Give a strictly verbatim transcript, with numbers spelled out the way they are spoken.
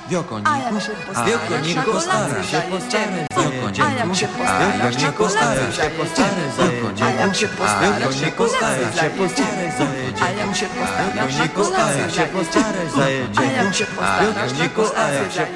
Wiokoniku, A jak się a postarasz, jak się postara się postaraj za Wiokoniku, A jak się postara się postara się postaraj za A jak się postara się postara się postaraj za A jak się postara się Wiokoniku, a jak się postaraj za A jak się postara się Wiokoniku, a jak się